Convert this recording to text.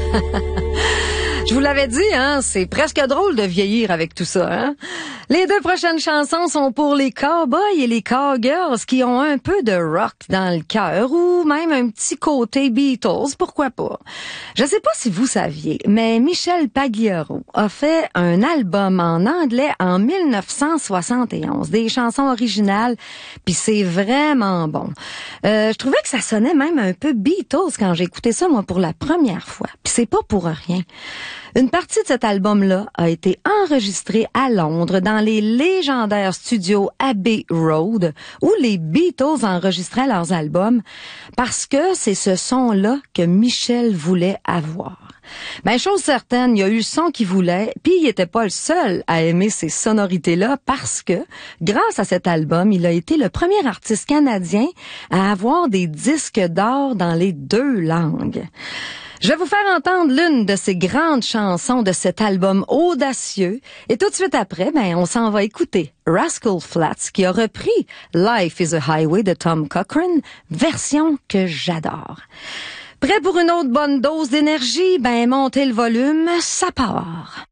Je vous l'avais dit, hein, c'est presque drôle de vieillir avec tout ça, hein. Les deux prochaines chansons sont pour les cowboys et les cowgirls qui ont un peu de rock dans le cœur ou même un petit côté Beatles, pourquoi pas. Je sais pas si vous saviez, mais Michel Pagliaro a fait un album en anglais en 1971, des chansons originales, puis c'est vraiment bon. Je trouvais que ça sonnait même un peu Beatles quand j'ai écouté ça, moi, pour la première fois. Puis c'est pas pour rien. Une partie de cet album-là a été enregistrée à Londres dans les légendaires studios Abbey Road où les Beatles enregistraient leurs albums parce que c'est ce son-là que Michel voulait avoir. Ben, chose certaine, il y a eu le son qu'il voulait, puis il était pas le seul à aimer ces sonorités-là parce que, grâce à cet album, il a été le premier artiste canadien à avoir des disques d'or dans les deux langues. Je vais vous faire entendre l'une de ces grandes chansons de cet album audacieux. Et tout de suite après, on s'en va écouter Rascal Flatts qui a repris Life is a Highway de Tom Cochrane, version que j'adore. Prêt pour une autre bonne dose d'énergie? Montez le volume, ça part.